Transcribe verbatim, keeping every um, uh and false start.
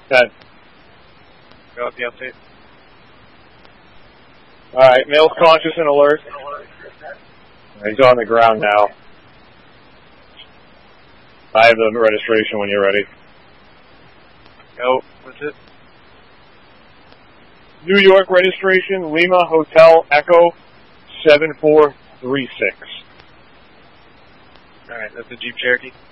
ten. Go with the update. Alright, male's conscious and alert. He's on the ground now. I have the registration when you're ready. Go. What's it? New York registration, Lima Hotel Echo seven four three six. Alright, that's a Jeep Cherokee.